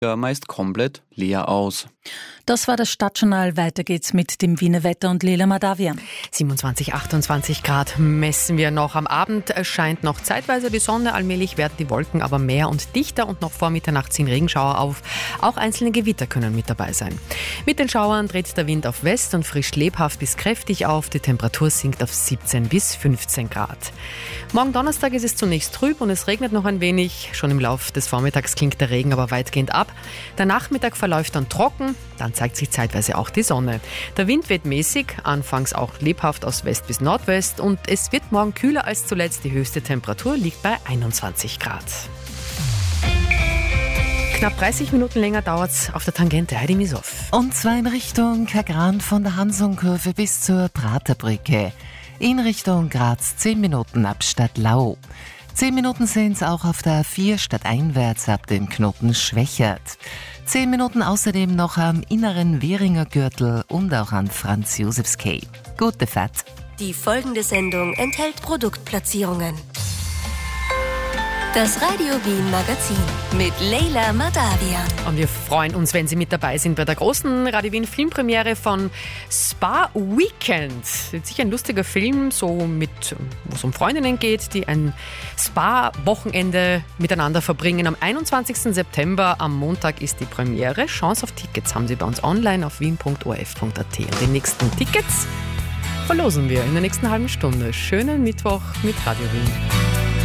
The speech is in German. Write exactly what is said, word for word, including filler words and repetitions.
ja meist komplett leer aus. Das war das Stadtjournal. Weiter geht's mit dem Wiener Wetter und Lela Madavian. siebenundzwanzig, achtundzwanzig Grad messen wir noch. Am Abend scheint noch zeitweise die Sonne. Allmählich werden die Wolken aber mehr und dichter und noch vor Mitternacht ziehen Regenschauer auf. Auch einzelne Gewitter können mit dabei sein. Mit den Schauern dreht der Wind auf West und frischt lebhaft bis kräftig auf. Die Temperatur sinkt auf siebzehn bis fünfzehn Grad. Morgen Donnerstag ist es zunächst trüb und es regnet noch ein wenig. Schon im Laufe des Vormittags klingt der Regen aber weitgehend ab. Der Nachmittag verläuft dann trocken. Dann zeigt sich zeitweise auch die Sonne. Der Wind weht mäßig, anfangs auch lebhaft aus West bis Nordwest und es wird morgen kühler als zuletzt. Die höchste Temperatur liegt bei einundzwanzig Grad. Knapp dreißig Minuten länger dauert es auf der Tangente. Heidi Misow. Und zwar in Richtung Kagran von der Hansonkurve bis zur Praterbrücke. In Richtung Graz zehn Minuten ab Stadtlau. zehn Minuten sind es auch auf der A vier stadteinwärts ab dem Knoten Schwächert. zehn Minuten außerdem noch am inneren Währinger Gürtel und auch an Franz-Josefs-Quai. Gute Fahrt. Die folgende Sendung enthält Produktplatzierungen. Das Radio Wien Magazin mit Lela Madavian. Und wir freuen uns, wenn Sie mit dabei sind bei der großen Radio Wien Filmpremiere von Spa Weekend. Das ist sicher ein lustiger Film, so mit, wo es um Freundinnen geht, die ein Spa-Wochenende miteinander verbringen. Am einundzwanzigsten September, am Montag, ist die Premiere. Chance auf Tickets haben Sie bei uns online auf wien punkt o r f punkt a t. Und die nächsten Tickets verlosen wir in der nächsten halben Stunde. Schönen Mittwoch mit Radio Wien.